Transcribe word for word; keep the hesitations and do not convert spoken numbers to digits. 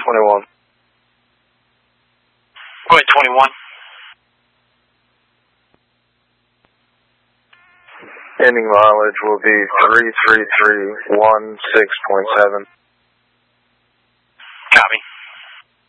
twenty-one. Go ahead, twenty-one. Ending mileage will be three three three one six point seven. Copy.